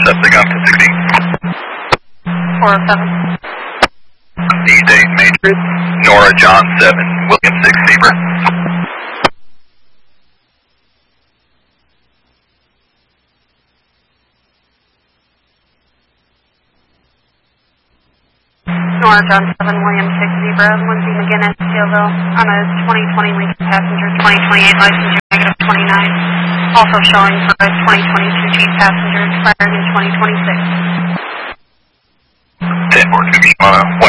subject up to 16. 407. D-Date Matrix, Nora John 7, William 6 Zebra. Nora John 7, William 6 Zebra, Lindsay McGinnis, Steelville, on a 2020 Lincoln passenger, 2028 license, negative 29. Also showing for a 2022 Jeep passenger, expiring in 2026. 10 more to be on a